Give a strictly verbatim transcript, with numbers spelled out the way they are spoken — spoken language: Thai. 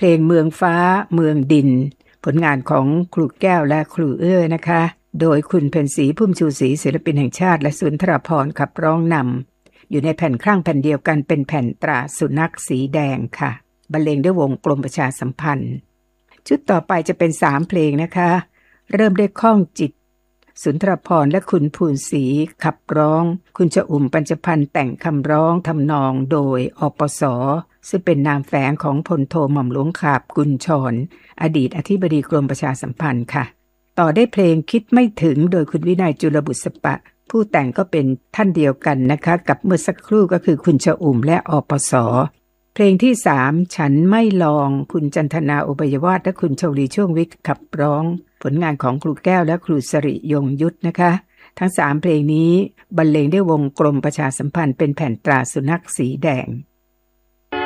เพลงเมืองฟ้าเมืองดินผลงานของครูแก้วและครูเอื้อนะคะโดยคุณเพ็ญศรีพุ่มชูศรีศิลปินแห่งชาติและสุนทรภรณ์ขับร้องนำอยู่ในแผ่นครั่งแผ่นเดียวกันเป็นแผ่นตราสุนัขสีแดงค่ะบรรเลงด้วยวงกลมประชาสัมพันธ์ชุดต่อไปจะเป็นสามเพลงนะคะเริ่มด้วยข้องจิตสุนทรภรณ์และคุณภูนศรีขับร้องคุณชอุ่มปัญจพันธ์แต่งคำร้องทำนองโดยอปส.ซึ่งเป็นนามแฝงของพลโทหม่อมหลวงขาบกุลชรอดีตอธิบดีกรมประชาสัมพันธ์ค่ะต่อได้เพลงคิดไม่ถึงโดยคุณวินัยจุลบุษปะผู้แต่งก็เป็นท่านเดียวกันนะคะกับเมื่อสักครู่ก็คือคุณชอุ่มและอปส.เพลงที่สามฉันไม่ลองคุณจันทนาอุบยวาทและคุณชลีช่วงวิทย์ขับร้องผลงานของครูแก้วและครูสริยงยุทธนะคะทั้งสามเพลงนี้บรรเลงด้วยวงกลมประชาสัมพันธ์เป็นแผ่นตราสุนัขสีแดง